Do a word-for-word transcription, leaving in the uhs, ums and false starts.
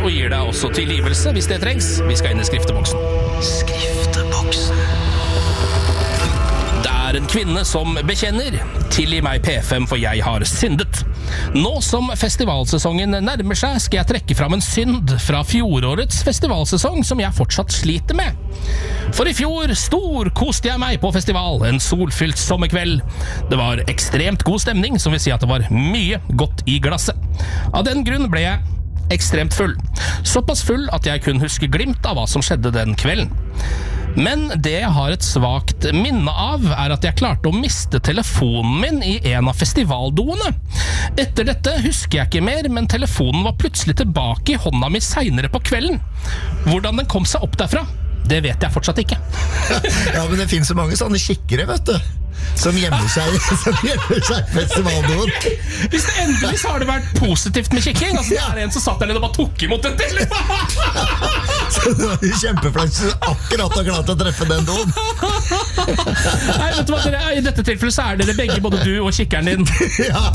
og gir deg også tilgivelse hvis det trengs. Vi skal inn i skrifteboksen. Skrifteboksen. Det er en kvinne som bekjenner. Tilgi meg P fem, for jeg har syndet. Nå som festivalsesongen nærmer seg, skal jeg trekke fram en synd fra fjorårets festivalsesong som jeg fortsatt sliter med. For i fjor storkoste jeg meg på festival en solfylt sommerkveld. Det var ekstremt god stemning, som vil si at det var mye godt i glasset. Av den grunn ble jeg ekstremt full. Såpass full at jeg kun husker glimt av hva som skjedde den kvelden. Men det jeg har et svagt minne av, er at jeg klarte å miste telefonen min i en av festivaldoene. Etter dette husker jeg ikke mer, men telefonen var plutselig tilbake i hånda mi senere på kvelden. Hvordan den kom seg opp derfra, det vet jeg fortsatt ikke. Ja, men det finnes så mange sånne kikkere, vet du, som gjemmer seg, som gjemmer seg i festivaldoen. Hvis det endelig så har det vært positivt med kikking. Altså, det er en som satt der nede og bare tok imot den til. Så det var jo kjempeflaks akkurat har klart å treffe den doen. Nei, vet du hva, dere, i dette tilfellet så er dere begge, både du og kikkeren din. Ja.